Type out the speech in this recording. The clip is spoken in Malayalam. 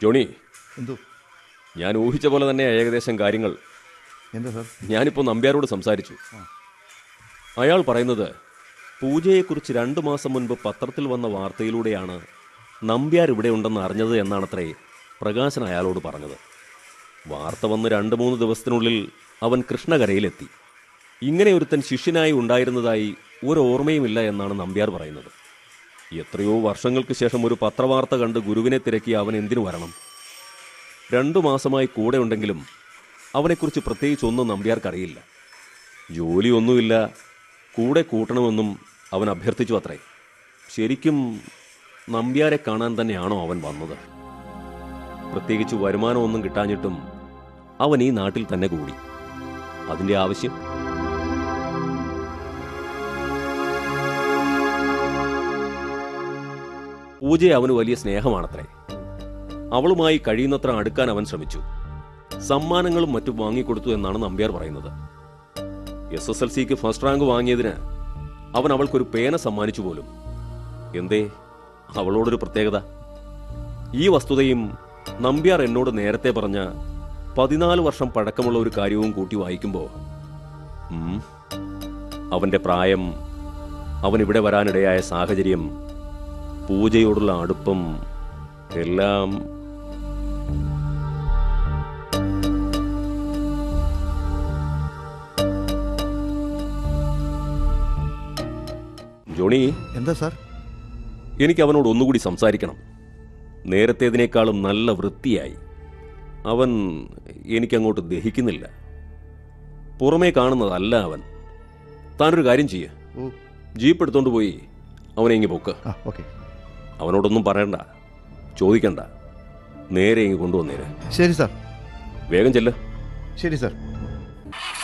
ജോണി, എന്തോ ഞാൻ ഊഹിച്ച പോലെ തന്നെ ഏകദേശം കാര്യങ്ങൾ. എന്താ സാർ? ഞാനിപ്പോൾ നമ്പ്യാരോട് സംസാരിച്ചു. അയാൾ പറയുന്നത് പൂജയെക്കുറിച്ച് 2 മാസം മുൻപ് പത്രത്തിൽ വന്ന വാർത്തയിലൂടെയാണ് നമ്പ്യാർ ഇവിടെ ഉണ്ടെന്ന് അറിഞ്ഞത് എന്നാണത്രേ പ്രകാശൻ അയാളോട് പറഞ്ഞത്. വാർത്ത വന്ന് 2-3 ദിവസത്തിനുള്ളിൽ അവൻ കൃഷ്ണകരയിലെത്തി. ഇങ്ങനെ ഒരുത്തൻ ശിഷ്യനായി ഉണ്ടായിരുന്നതായി ഒരോർമ്മയുമില്ല എന്നാണ് നമ്പ്യാർ പറയുന്നത്. എത്രയോ വർഷങ്ങൾക്ക് ശേഷം ഒരു പത്രവാർത്ത കണ്ട് ഗുരുവിനെ തിരക്കി അവൻ എന്തിനു വരണം? 2 മാസമായി കൂടെ ഉണ്ടെങ്കിലും അവനെക്കുറിച്ച് പ്രത്യേകിച്ചൊന്നും നമ്പ്യാർക്കറിയില്ല. ജോലിയൊന്നുമില്ല, കൂടെ കൂട്ടണമെന്നും അവൻ അഭ്യർത്ഥിച്ചു അത്രേ. ശരിക്കും നമ്പ്യാരെ കാണാൻ തന്നെയാണോ അവൻ വന്നത്? പ്രത്യേകിച്ച് വരുമാനമൊന്നും കിട്ടാഞ്ഞിട്ടും അവൻ ഈ നാട്ടിൽ തന്നെ കൂടി. അതിൻ്റെ ആവശ്യം? പൂജയെ അവന് വലിയ സ്നേഹമാണത്രേ. അവളുമായി കഴിയുന്നത്ര അടുക്കാൻ അവൻ ശ്രമിച്ചു. സമ്മാനങ്ങളും മറ്റും വാങ്ങിക്കൊടുത്തു എന്നാണ് നമ്പ്യാർ പറയുന്നത്. SSLCക്ക് ഫസ്റ്റ് റാങ്ക് വാങ്ങിയതിന് അവൻ അവൾക്കൊരു പേന സമ്മാനിച്ചു പോലും. എന്തേ അവളോടൊരു പ്രത്യേകത? ഈ വസ്തുതയും നമ്പ്യാർ എന്നോട് നേരത്തെ പറഞ്ഞ 14 വർഷം പഴക്കമുള്ള ഒരു കാര്യവും കൂട്ടി വായിക്കുമ്പോൾ അവന്റെ പ്രായം, അവൻ ഇവിടെ വരാനിടയായ സാഹചര്യം, പൂജയോടുള്ള അടുപ്പം എല്ലാം ജോണി. എന്താ സാർ? എനിക്ക് അവനോട് ഒന്നുകൂടി സംസാരിക്കണം. നേരത്തേതിനേക്കാളും നല്ല വൃത്തിയായി. അവൻ എനിക്കങ്ങോട്ട് ദഹിക്കുന്നില്ല. പുറമേ കാണുന്നതല്ല അവൻ. താനൊരു കാര്യം ചെയ്യ്, ജീപ്പ് എടുത്തോണ്ട് പോയി അവനെ ഇങ്ങ് പൊക്ക്. അവനോടൊന്നും പറയണ്ട, ചോദിക്കണ്ട, നേരെ ഇങ്ങ് കൊണ്ടുവന്നേര്. ശരി സാർ. വേഗം ചെല്ല്. ശരി സാർ.